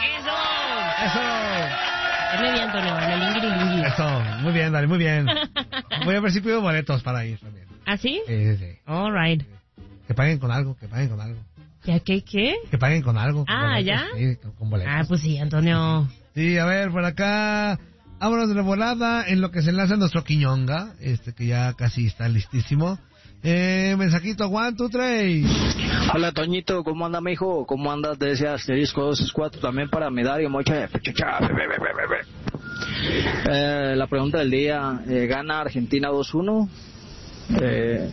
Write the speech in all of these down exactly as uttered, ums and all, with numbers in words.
¡Eso! ¡Eso! Muy bien, Antonio, la lingui lingui. Eso, muy bien, Dani, muy bien. Voy a ver si pido boletos para ir también. ¿Ah, sí? Sí, sí, sí. All right. Que paguen con algo, que paguen con algo. ¿Ya qué, qué? Que paguen con algo. Con Ah, boletos, ¿ya? Sí, con, con boletos. Ah, pues sí, Antonio. Sí, a ver, por acá... Vámonos de volada en lo que se enlaza nuestro Quiñonga, este que ya casi está listísimo. Eh, mensajito, one, two, three. Hola, Toñito, ¿cómo anda, mijo? ¿Cómo andas de ese asterisco dos cuatro también para Medario, mocha? Eh, la pregunta del día, eh, ¿gana Argentina dos uno? Eh,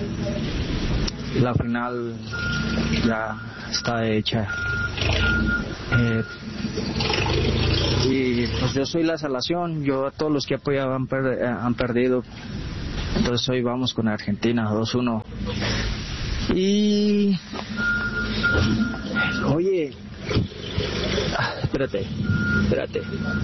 la final ya está hecha. Eh, y pues yo soy la salación, yo a todos los que apoyaban han, per, eh, han perdido. Entonces hoy vamos con Argentina dos uno. Y... Oye... Ah, espérate, espérate.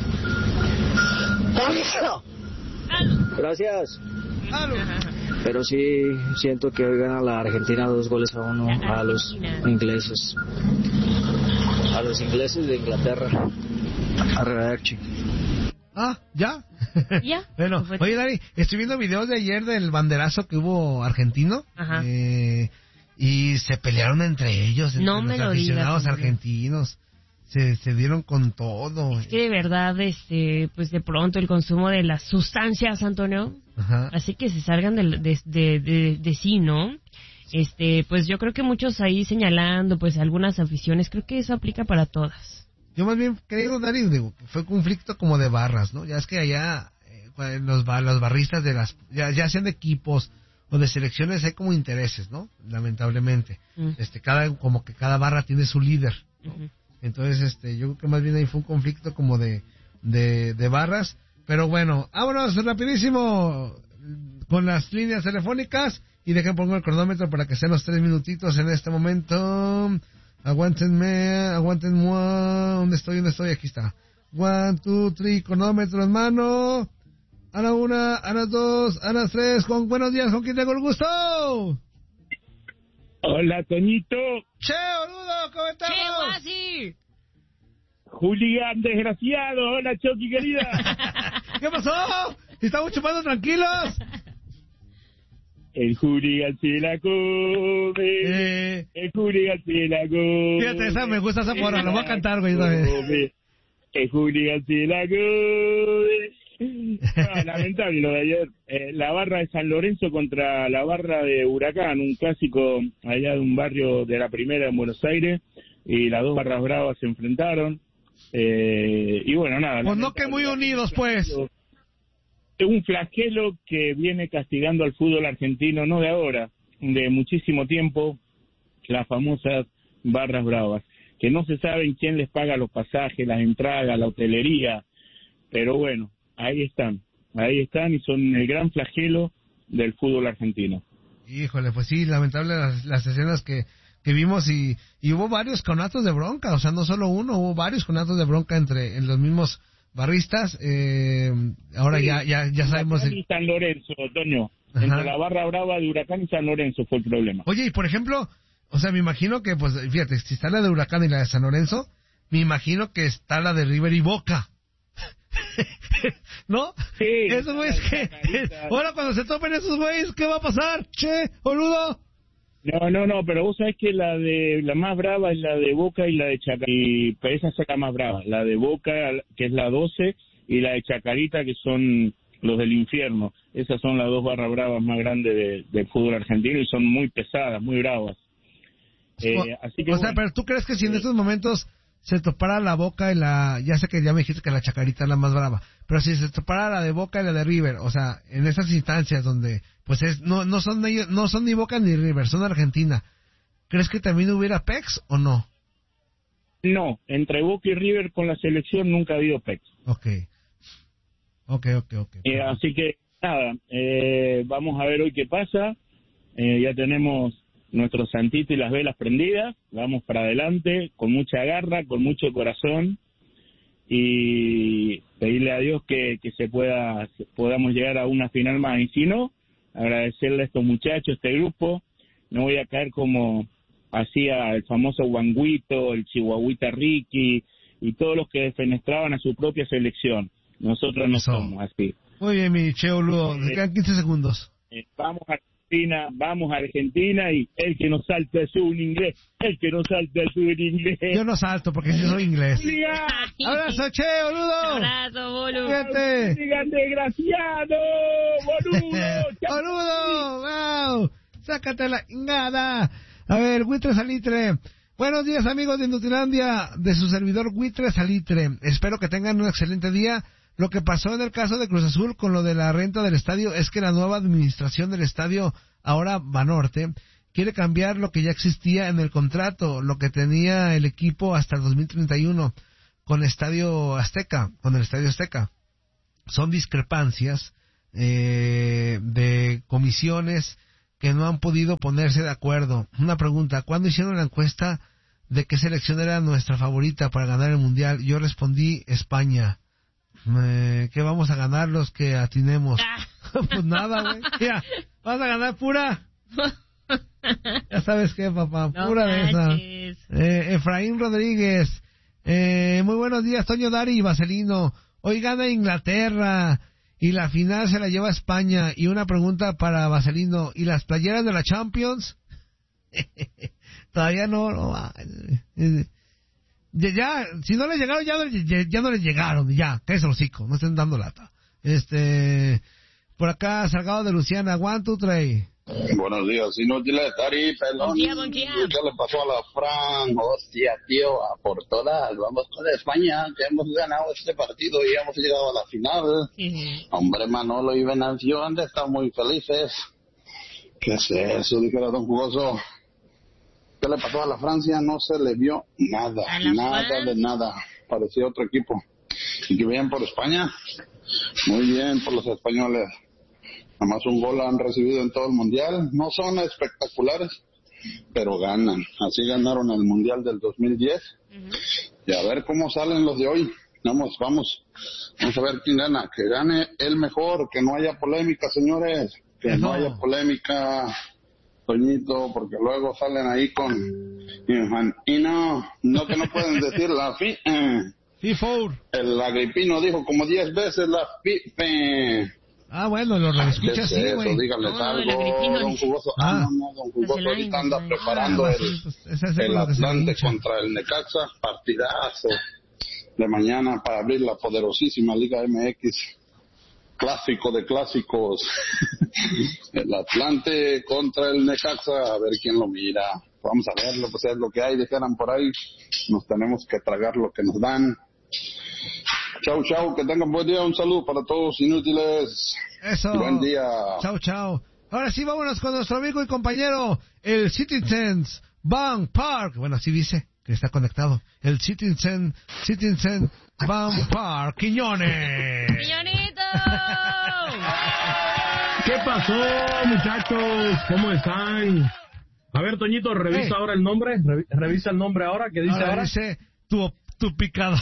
Gracias. Pero sí siento que hoy gana la Argentina dos goles a uno a los ingleses. A los ingleses de Inglaterra. Arrivederci. Ah, ¿ya? ¿Ya? Bueno, oye, Dani, estoy viendo videos de ayer del banderazo que hubo argentino. Ajá. Eh, y se pelearon entre ellos, entre No me los lo aficionados digas, argentinos. Se, se dieron con todo. Es que de verdad, este, pues de pronto el consumo de las sustancias, Antonio, Ajá. así que se salgan de, de, de, de, de sí, ¿no? Este, pues yo creo que muchos ahí señalando, pues algunas aficiones, creo que eso aplica para todas. Yo más bien creo, Dani, digo, que fue conflicto como de barras, ¿no? Ya es que allá eh, los, los barristas de las, ya, ya sean de equipos o de selecciones, hay como intereses, ¿no? Lamentablemente. Mm. Este, cada, como que cada barra tiene su líder, ¿no? Uh-huh. Entonces, este, yo creo que más bien ahí fue un conflicto como de, de, de barras. Pero bueno, vámonos rapidísimo con las líneas telefónicas y dejen pongo el cronómetro para que sean los tres minutitos en este momento. Aguántenme, aguántenme. ¿Dónde estoy? ¿Dónde estoy? Aquí está. One, two, three, cronómetro en mano. A la una, a las dos, a las tres. Con buenos días, ¿con quién tengo el gusto? Hola, Toñito. Che, boludo, ¿cómo estamos? Che, guasi. Julián, desgraciado. Hola, Choki, querida. ¿Qué pasó? ¿Estamos chupando tranquilos? El Julián se la come. Eh. El Julián se la come. Fíjate, esa me gusta esa porra, lo voy a cantar, güey. El Julián se la come. No, lamentable lo de ayer. Eh, la barra de San Lorenzo contra la barra de Huracán, un clásico allá de un barrio de la primera en Buenos Aires, y las dos barras bravas se enfrentaron. Eh, y bueno, nada. Pues no que muy unidos, pues. Un flagelo que viene castigando al fútbol argentino, no de ahora, de muchísimo tiempo, las famosas barras bravas, que no se saben quién les paga los pasajes, las entradas, la hotelería, pero bueno, ahí están, ahí están y son el gran flagelo del fútbol argentino. Híjole, pues sí, lamentable las, las escenas que, que vimos y, y hubo varios conatos de bronca, o sea, no solo uno, hubo varios conatos de bronca entre en los mismos barristas. Eh, ahora sí, ya ya ya sabemos el... y San Lorenzo, Toño. Ajá. Entre la barra brava de Huracán y San Lorenzo fue el problema. Oye, y por ejemplo, o sea, me imagino que, pues, fíjate, si está la de Huracán y la de San Lorenzo, me imagino que está la de River y Boca. ¿No? Sí. Esos güeyes que... Ahora cuando se topen esos güeyes, ¿qué va a pasar? Che, boludo. No, no, no, pero vos sabés que la de la más brava es la de Boca y la de Chacarita, y esa es la más brava, la de Boca, que es la doce, y la de Chacarita, que son los del infierno. Esas son las dos barras bravas más grandes de, del fútbol argentino y son muy pesadas, muy bravas. Eh, o, así que o bueno, sea, pero ¿tú crees que si en estos momentos se topara la Boca y la... Ya sé que ya me dijiste que la Chacarita es la más brava, pero si se topara la de Boca y la de River, o sea, en esas instancias donde pues es no no son ellos, no son ni Boca ni River, son Argentina, ¿crees que también hubiera P E X o no? No, entre Boca y River con la selección nunca ha habido P E X. Ok, ok, ok, ok. Eh, así que nada, eh, vamos a ver hoy qué pasa. Eh, ya tenemos nuestro santito y las velas prendidas, vamos para adelante con mucha garra, con mucho corazón, y pedirle a Dios que, que se pueda podamos llegar a una final más, y si no, agradecerle a estos muchachos, este grupo. No voy a caer como hacía el famoso Guanguito, el Chihuahuita Ricky, y todos los que defenestraban a su propia selección. Nosotros no Eso. somos así. Muy bien, mi Cheo Ludo. Te quedan quince segundos. Eh, vamos a Argentina, vamos a Argentina y el que no salta es un inglés, el que no salta es un inglés. Yo no salto porque sí soy inglés. ¡Liga! ¡Abrazo, Cheo Ludo! Abrazo, boludo. Fíjate. ¡Digan desgraciado! ¡Boludo! ¡Boludo! ¡Wow! ¡Sácate la ingada! A ver, Buitre Salitre. Buenos días, amigos de Inutilandia, de su servidor Buitre Salitre. Espero que tengan un excelente día. Lo que pasó en el caso de Cruz Azul con lo de la renta del estadio es que la nueva administración del estadio, ahora Banorte, quiere cambiar lo que ya existía en el contrato, lo que tenía el equipo hasta el dos mil treinta y uno con Estadio Azteca, con el Estadio Azteca. Son discrepancias eh, de comisiones que no han podido ponerse de acuerdo. Una pregunta, ¿cuándo hicieron la encuesta de qué selección era nuestra favorita para ganar el Mundial? Yo respondí España. Eh, ¿Qué vamos a ganar los que atinemos? Pues nada, güey. Mira, vas a ganar pura. Ya sabes qué, papá, No pura de esa. manches. Eh, Efraín Rodríguez. Eh, muy buenos días, Toño, Dari y Vaselino. Hoy gana Inglaterra y la final se la lleva España. Y una pregunta para Vaselino. ¿Y las playeras de la Champions? Todavía no. no eh, Ya, ya, si no les llegaron, ya, ya, ya no les llegaron, ya, cállese el hocico, no estén dando lata. Este, por acá, Salgado de Luciana, one, two, three. Buenos días, inútiles, Dari, pelón. Buen día, buen día. ¿Qué le pasó a la Fran? Hostia, tío, a por todas, vamos con España, que hemos ganado este partido y hemos llegado a la final. Sí. Hombre, Manolo y Venancio han de estar muy felices. ¿Qué es eso? Dijera Don Jugoso. ¿Qué le pasó a la Francia? No se le vio nada, nada Francia? de nada. Parecía otro equipo. ¿Y que bien por España? Muy bien por los españoles. Nada más un gol han recibido en todo el Mundial. No son espectaculares, pero ganan. Así ganaron el Mundial del dos mil diez. Uh-huh. Y a ver cómo salen los de hoy. Vamos, vamos. Vamos a ver quién gana. Que gane el mejor. Que no haya polémica, señores. Que no, no haya polémica. Toñito, porque luego salen ahí con y no, no que no pueden decir la fi eh. El Agripino dijo como diez veces la fi eh. Ah, bueno, lo reescucha así, güey. Díganles no, algo, Don Jugoso. Ah, no, no, Don Jugoso ahorita anda preparando ah, el, pues, es el Atlante contra el Necaxa, partidazo de mañana para abrir la poderosísima Liga M X. Clásico de clásicos. El Atlante contra el Necaxa, a ver quién lo mira. Vamos a verlo, pues es lo que hay, dijeran por ahí. Nos tenemos que tragar lo que nos dan. Chau, chau, que tengan buen día. Un saludo para todos inútiles. Eso. Buen día. Chau, chau. Ahora sí, vámonos con nuestro amigo y compañero, el Citizens Bank Park. Bueno, así dice que está conectado. El Citizen, Citizen Bank Park, Quiñones. ¡Quiñonito! ¿Qué pasó, muchachos? ¿Cómo están? A ver, Toñito, revisa hey. ahora el nombre. Re- revisa el nombre ahora. ¿Qué dice ahora? Ahora dice tu, tu picador.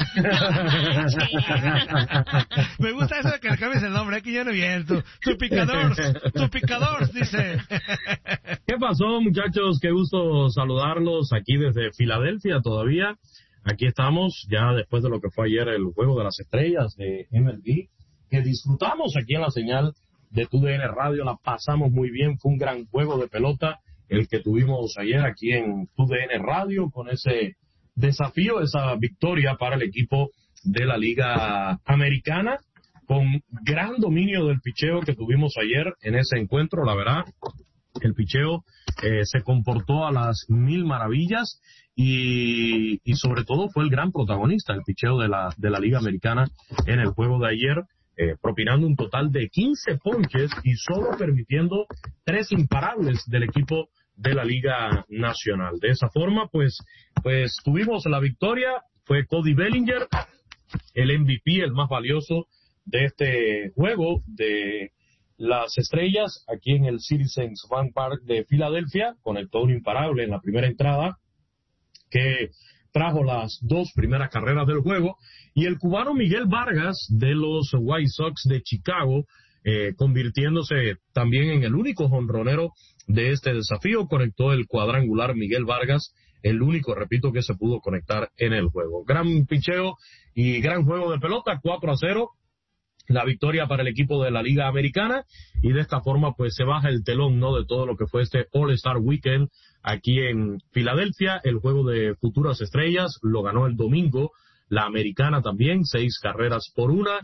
Me gusta eso de que le cambies el nombre. Aquí ya no bien. Tu, tu picador. Tu picador, dice. ¿Qué pasó, muchachos? Qué gusto saludarlos aquí desde Filadelfia todavía. Aquí estamos ya después de lo que fue ayer el Juego de las Estrellas de M L B, que disfrutamos aquí en la señal de T U D N Radio. La pasamos muy bien. Fue un gran juego de pelota el que tuvimos ayer aquí en T U D N Radio con ese desafío, esa victoria para el equipo de la Liga Americana, con gran dominio del picheo que tuvimos ayer en ese encuentro. La verdad, el picheo eh, se comportó a las mil maravillas y, y sobre todo fue el gran protagonista, el picheo de la, de la Liga Americana en el juego de ayer, eh, propinando un total de quince ponches y solo permitiendo tres imparables del equipo de la Liga Nacional. De esa forma, pues, pues tuvimos la victoria. Fue Cody Bellinger el M V P, el más valioso de este juego de las estrellas aquí en el Citizens Bank Park de Filadelfia. Conectó un imparable en la primera entrada que trajo las dos primeras carreras del juego, y el cubano Miguel Vargas de los White Sox de Chicago, eh, convirtiéndose también en el único jonronero de este desafío. Conectó el cuadrangular Miguel Vargas el único, repito, que se pudo conectar en el juego. Gran picheo y gran juego de pelota, cuatro a cero. La victoria para el equipo de la Liga Americana, y de esta forma pues se baja el telón, ¿no?, de todo lo que fue este All-Star Weekend aquí en Filadelfia. El juego de futuras estrellas lo ganó el domingo la Americana también, seis carreras por una.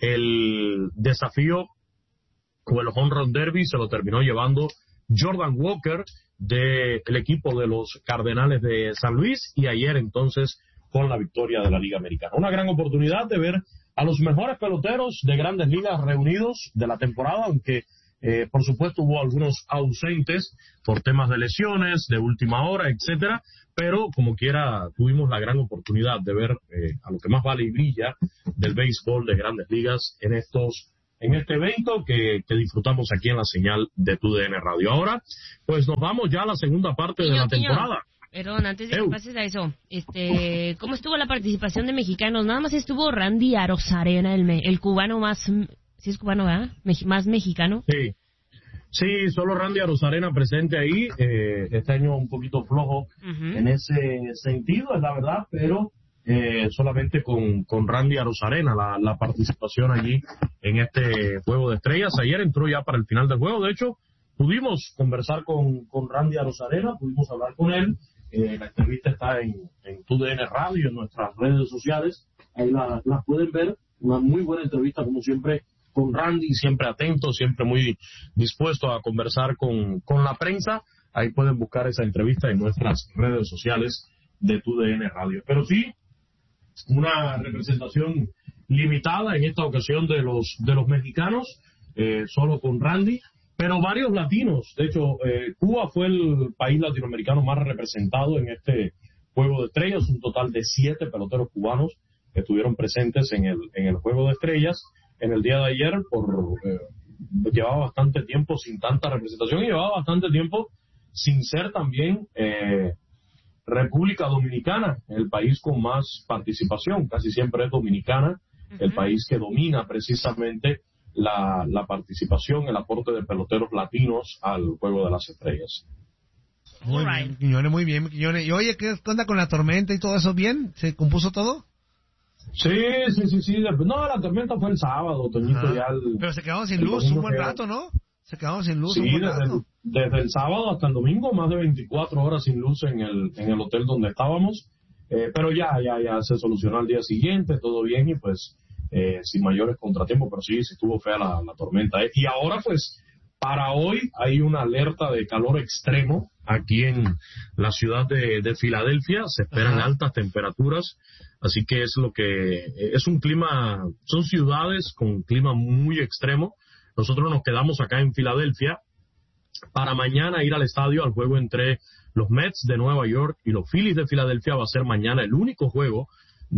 El desafío o el Home Run Derby se lo terminó llevando Jordan Walker del equipo de los Cardenales de San Luis, y ayer entonces con la victoria de la Liga Americana. Una gran oportunidad de ver a los mejores peloteros de Grandes Ligas reunidos de la temporada, aunque eh, por supuesto hubo algunos ausentes por temas de lesiones, de última hora, etcétera, pero como quiera tuvimos la gran oportunidad de ver eh, a lo que más vale y brilla del béisbol de Grandes Ligas en estos en este evento que, que disfrutamos aquí en la señal de Tu D N Radio. Ahora, pues nos vamos ya a la segunda parte Quiño, de la Quiño. temporada. Perdón, antes de Eu. que pases a eso, este, ¿cómo estuvo la participación de mexicanos? Nada más estuvo Randy Arozarena, el, me- el cubano más, sí es cubano, ¿verdad? Mex- más mexicano. Sí, sí, solo Randy Arozarena presente ahí. Eh, este año un poquito flojo Ujú. en ese sentido, es la verdad, pero eh, solamente con, con Randy Arozarena la, la participación allí en este juego de estrellas. Ayer entró ya para el final del juego. De hecho, pudimos conversar con, con Randy Arozarena, pudimos hablar con él. Eh, la entrevista está en, en Tu D N Radio, en nuestras redes sociales. Ahí la, la pueden ver. Una muy buena entrevista, como siempre, con Randy, siempre atento, siempre muy dispuesto a conversar con, con la prensa. Ahí pueden buscar esa entrevista en nuestras redes sociales de Tu D N Radio. Pero sí, una representación limitada en esta ocasión de los de los mexicanos, eh, solo con Randy, pero varios latinos. De hecho, eh, Cuba fue el país latinoamericano más representado en este juego de estrellas, un total de siete peloteros cubanos que estuvieron presentes en el en el juego de estrellas en el día de ayer. Por eh, llevaba bastante tiempo sin tanta representación y llevaba bastante tiempo sin ser también eh, República Dominicana, el país con más participación. Casi siempre es Dominicana, uh-huh. el país que domina precisamente la, la participación, el aporte de peloteros latinos al Juego de las Estrellas. Muy right. bien, Quiñones, muy bien, Quiñones. Y oye, ¿qué onda con la tormenta y todo eso? ¿Bien? ¿Se compuso todo? Sí, sí, sí, sí. No, la tormenta fue el sábado, Toñito. Ya el, Pero se quedaron sin luz un buen era... rato, ¿no? Se quedaron sin luz sí, un buen desde rato. El, desde el sábado hasta el domingo, más de veinticuatro horas sin luz en el en el hotel donde estábamos. Eh, pero ya, ya, ya se solucionó al día siguiente, todo bien, y pues eh, sin mayores contratiempos, pero sí, sí estuvo fea la, la tormenta. Eh. Y ahora, pues, para hoy hay una alerta de calor extremo aquí en la ciudad de, de Filadelfia. Se esperan Ajá. altas temperaturas, así que es lo que es un clima, son ciudades con clima muy extremo. Nosotros nos quedamos acá en Filadelfia para mañana ir al estadio al juego entre los Mets de Nueva York y los Phillies de Filadelfia. Va a ser mañana el único juego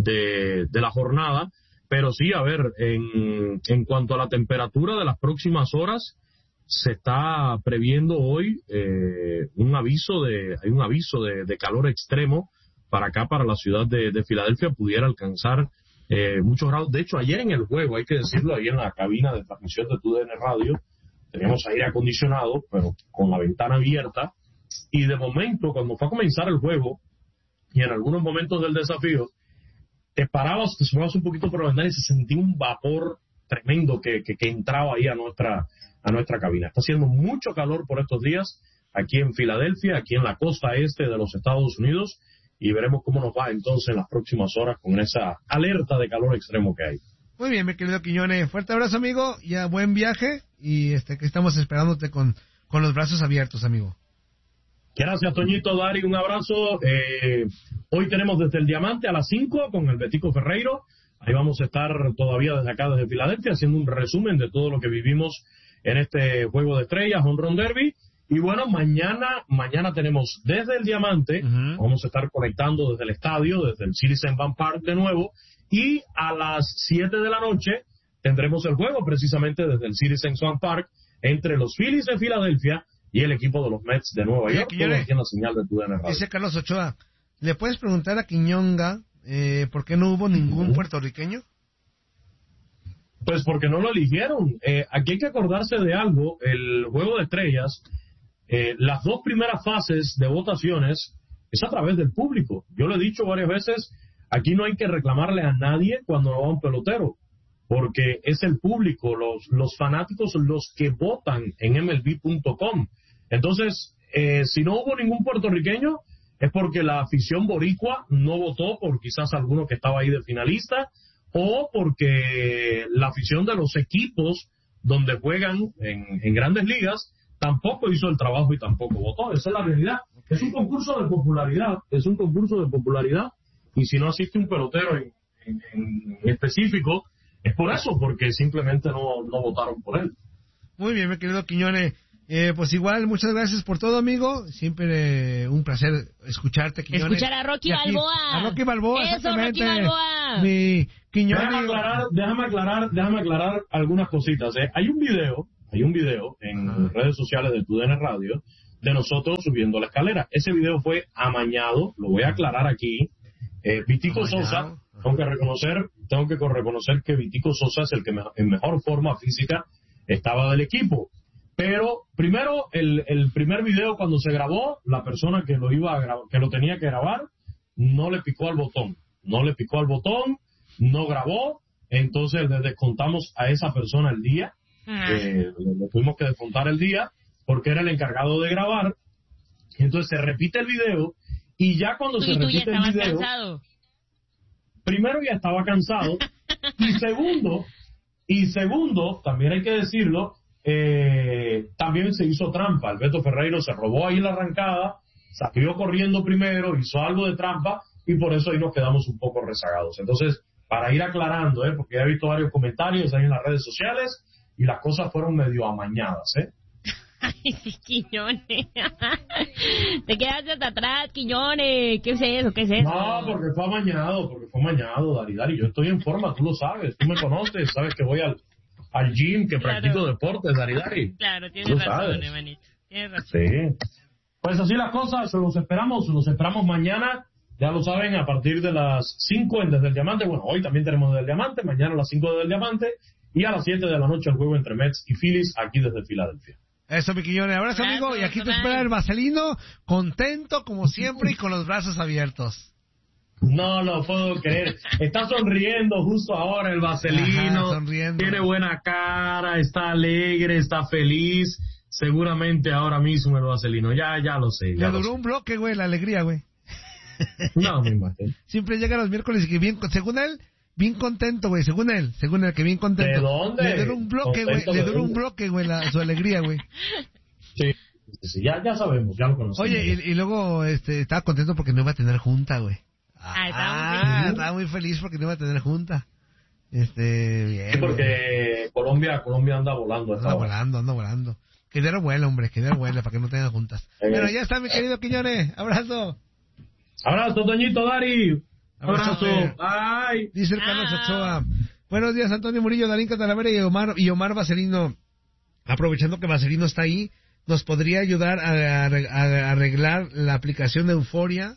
de, de la jornada. Pero sí, a ver, en, en cuanto a la temperatura de las próximas horas, se está previendo hoy eh, un aviso de hay un aviso de, de calor extremo para acá, para la ciudad de, de Filadelfia. Pudiera alcanzar eh, muchos grados. De hecho, ayer en el juego, hay que decirlo, ahí en la cabina de transmisión de Tu D N Radio, teníamos aire acondicionado, pero con la ventana abierta, y de momento, cuando fue a comenzar el juego, y en algunos momentos del desafío, te parabas, te sumabas un poquito por la ventana y se sentía un vapor tremendo que, que, que entraba ahí a nuestra a nuestra cabina. Está haciendo mucho calor por estos días aquí en Filadelfia, aquí en la costa este de los Estados Unidos, y veremos cómo nos va entonces en las próximas horas con esa alerta de calor extremo que hay. Muy bien, mi querido Quiñones. Fuerte abrazo, amigo. Ya buen viaje, y este que estamos esperándote con, con los brazos abiertos, amigo. Gracias, Toñito, Dari, un abrazo. Eh, hoy tenemos desde el Diamante a las cinco con el Betico Ferreiro. Ahí vamos a estar todavía desde acá, desde Filadelfia, haciendo un resumen de todo lo que vivimos en este juego de estrellas, Home Run Derby. Y bueno, mañana mañana tenemos desde el Diamante, uh-huh. vamos a estar conectando desde el estadio, desde el Citizen Bank Park de nuevo, y a las siete de la noche tendremos el juego precisamente desde el Citizen Bank Park entre los Phillies de Filadelfia y el equipo de los Mets de Nueva York. Todo aquí en la señal de Tu D N Radio. Dice Carlos Ochoa, ¿le puedes preguntar a Quiñonga eh, por qué no hubo ningún uh-huh. puertorriqueño? Pues porque no lo eligieron. Eh, aquí hay que acordarse de algo. El Juego de Estrellas, eh, las dos primeras fases de votaciones es a través del público. Yo lo he dicho varias veces, aquí no hay que reclamarle a nadie cuando no va un pelotero, porque es el público, los, los fanáticos los que votan en M L B punto com. Entonces, eh, si no hubo ningún puertorriqueño, es porque la afición boricua no votó por quizás alguno que estaba ahí de finalista, o porque la afición de los equipos donde juegan en, en grandes ligas tampoco hizo el trabajo y tampoco votó. Esa es la realidad. Es un concurso de popularidad, es un concurso de popularidad, y si no asiste un pelotero en, en, en específico, es por eso, porque simplemente no, no votaron por él. Muy bien, mi querido Quiñones. Eh, pues igual, muchas gracias por todo, amigo. Siempre eh, un placer escucharte, Quiñones. Escuchar a Rocky aquí, Balboa. A Rocky Balboa, Eso, exactamente. Rocky Balboa. Mi Quiñones. Déjame aclarar, déjame aclarar, déjame aclarar algunas cositas. ¿eh? Hay un video, hay un video en uh-huh. redes sociales de Tu D N Radio de nosotros subiendo la escalera. Ese video fue amañado, lo voy a aclarar aquí. Eh, Vitico amañado. Sosa, tengo que reconocer, tengo que reconocer que Vitico Sosa es el que me, en mejor forma física estaba del equipo. Pero primero, el, el primer video cuando se grabó, la persona que lo iba a grabar, que lo tenía que grabar, no le picó al botón, no le picó al botón, no grabó, entonces le descontamos a esa persona el día, eh, le, le tuvimos que descontar el día, porque era el encargado de grabar, entonces se repite el video, y ya cuando se repite el video, cansado. Primero ya estaba cansado, y segundo, y segundo, también hay que decirlo, Eh, también se hizo trampa. Alberto Ferreiro se robó ahí la arrancada, salió corriendo primero, hizo algo de trampa y por eso ahí nos quedamos un poco rezagados. Entonces, para ir aclarando, ¿eh? porque he visto varios comentarios ahí en las redes sociales y las cosas fueron medio amañadas. ¿eh? Ay, sí, Quiñones. Te quedaste hasta atrás, Quiñones. ¿Qué es eso? ¿Qué es eso? No, porque fue amañado, porque fue amañado, Dari, Dari. Yo estoy en forma, tú lo sabes, tú me conoces, sabes que voy al al gym, que claro. practico deportes, Dari Dari. Claro, tienes razón, sabes. hermanito. Tienes razón. Sí. Pues así las cosas, los esperamos, los esperamos mañana, ya lo saben, a partir de las cinco en Desde el Diamante. Bueno, hoy también tenemos Desde el Diamante, mañana a las cinco Desde el Diamante, y a las siete de la noche el juego entre Mets y Phillies, aquí desde Filadelfia. Eso, mi Quiñones. Abrazo, Gracias, amigo, y aquí te espera el Vaselino, contento como siempre y con los brazos abiertos. No lo puedo creer. Está sonriendo justo ahora el Vaselino. Ajá, tiene buena cara, está alegre, está feliz. Seguramente ahora mismo el Vaselino. Ya, ya lo sé. Ya Le lo duró sé. un bloque, güey, la alegría, güey. No, me imagino. Siempre llega los miércoles y que bien, según él, bien contento, güey. Según él, según él, que bien contento. ¿De dónde? Le duró un bloque, güey. Le duró un bloque, güey, la, su alegría, güey. Sí, sí, ya, ya sabemos, ya lo conocemos. Oye, y, y luego este, estaba contento porque no iba a tener junta, güey. Ah, estaba, ah muy estaba muy feliz porque no iba a tener junta. Este, bien. Sí, porque Colombia, Colombia anda volando. Anda volando, anda volando. Que dinero vuela, hombre, que dinero vuela para que no tengan juntas. Eh, Pero ya está, mi querido Quiñones. Abrazo. Abrazo, Toñito, Dari. Abrazo. Ay. Dice el Carlos Ochoa. Buenos días, Antonio Murillo, Darín Catalavera y Omar, y Omar Vaselino. Aprovechando que Vaselino está ahí, ¿nos podría ayudar a, a, a arreglar la aplicación de Euforia?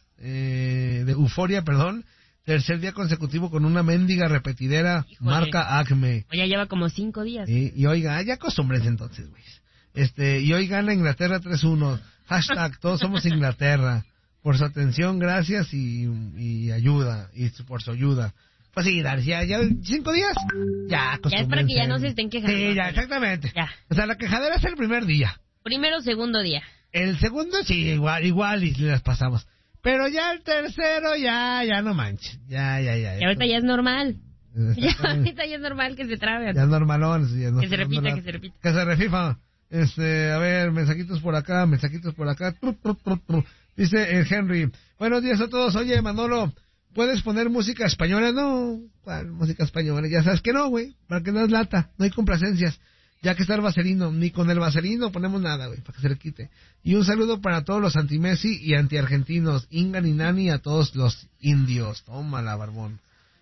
Eh, de Euforia, perdón, tercer día consecutivo con una mendiga repetidera. Híjole. Marca Acme. Ya lleva como cinco días. Y, y oiga, ya acostumbres entonces, güey. Este, y hoy gana Inglaterra tres uno. Hashtag, todos somos Inglaterra. Por su atención, gracias y, y ayuda, y por su ayuda. Pues sí, ya, ya, cinco días, ya acostumbres. Ya es para que ya no se estén quejando. Sí, ya, exactamente. Ya. O sea, la quejadera es el primer día. Primero o segundo día. El segundo sí, igual, igual y las pasamos. Pero ya el tercero, ya, ya no manches. Ya, ya, ya. Y ahorita ya es normal. Ya, ahorita ya es normal que se trabe. Ya es normalón. Ya no, que se repita, normal, que se repita. Que se refifa. Este, a ver, mensajitos por acá, mensajitos por acá. Tru, tru, tru, tru. Dice el Henry. Buenos días a todos. Oye, Manolo, ¿puedes poner música española? No, ¿cuál música española? Ya sabes que no, güey. Para que no es lata. No hay complacencias. Ya que está el Vaselino, ni con el Vaselino ponemos nada, güey, para que se le quite. Y un saludo para todos los anti-Messi y anti-argentinos, Ingan y Nani, a todos los indios. Tómala, barbón.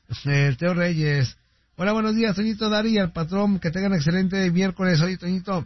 El Teo Reyes. Hola, buenos días, Toñito, Dari, y al patrón, que tengan excelente miércoles. Oye, Toñito,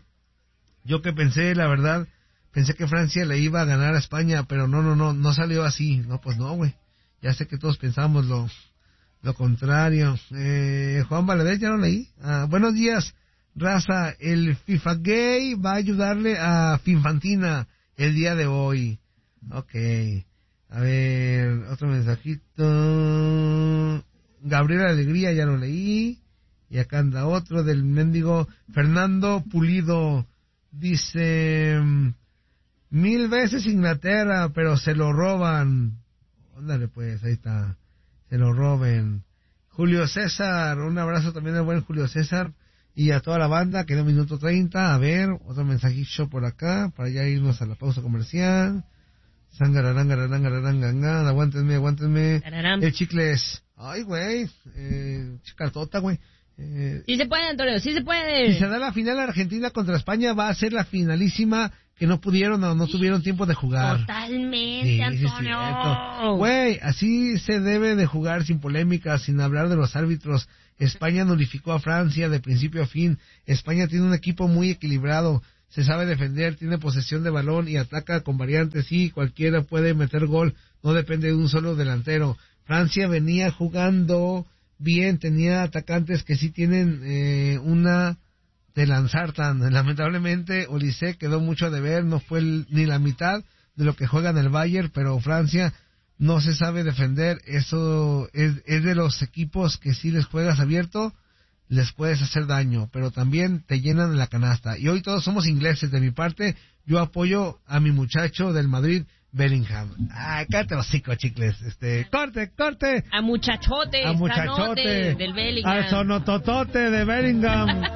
yo que pensé, la verdad, pensé que Francia le iba a ganar a España, pero no, no, no, no salió así. No, pues no, güey. Ya sé que todos pensamos lo, lo contrario. Eh, Juan Valadez, ya lo leí. Ah, buenos días. Raza, el FIFA Gay va a ayudarle a Finfantina el día de hoy. Ok. A ver, otro mensajito. Gabriela Alegría, ya lo leí. Y acá anda otro del mendigo Fernando Pulido. Dice, mil veces Inglaterra, pero se lo roban. Ándale pues, ahí está. Se lo roben. Julio César, un abrazo también al buen Julio César. Y a toda la banda, queda un minuto treinta. A ver, otro mensajito por acá, para ya irnos a la pausa comercial. Sangararangararangararanganga, aguántenme, aguántenme. Tararán. El chicles. Ay, güey, eh, chicartota, güey. Eh, sí se puede, Antonio, sí se puede. Si se da la final Argentina contra España, va a ser la finalísima que no pudieron o no tuvieron tiempo de jugar. Totalmente, sí, Antonio. Sí, güey, así se debe de jugar sin polémica, sin hablar de los árbitros. España nulificó a Francia de principio a fin. España tiene un equipo muy equilibrado. Se sabe defender, tiene posesión de balón y ataca con variantes. Sí, cualquiera puede meter gol, no depende de un solo delantero. Francia venía jugando bien, tenía atacantes que sí tienen eh, una de lanzar tan. Lamentablemente, Olise quedó mucho a deber, no fue el, ni la mitad de lo que juega en el Bayern, pero Francia no se sabe defender. Eso es, es de los equipos que si les juegas abierto, les puedes hacer daño, pero también te llenan en la canasta. Y hoy todos somos ingleses. De mi parte, yo apoyo a mi muchacho del Madrid, Bellingham. Ay, cállate los hocico, chicles. Este, corte, corte. A muchachote. A muchachote. Del Bellingham. Al sonototote de Bellingham.